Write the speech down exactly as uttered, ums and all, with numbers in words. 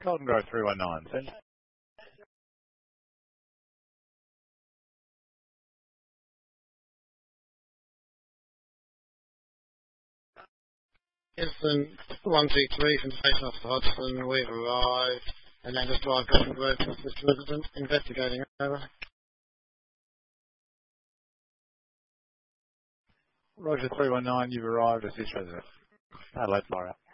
Golden Grove three one nine, send. Houston one two three from station officer Hodgson, we've arrived, and then just drive Golden Grove to this resident, investigating over. Roger three one nine, you've arrived as this resident. Adelaide Flyer.